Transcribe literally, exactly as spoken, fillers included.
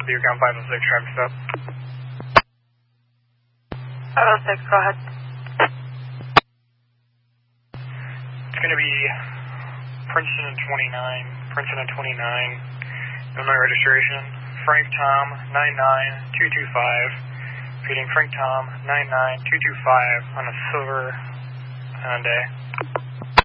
with you, ground five oh six, traffic stop. five oh six, go ahead. It's going to be Princeton and twenty-nine, Princeton and twenty-nine, Illinois registration, Frank Tom, nine nine two two five, repeating Frank Tom, nine nine two two five on a silver Hyundai.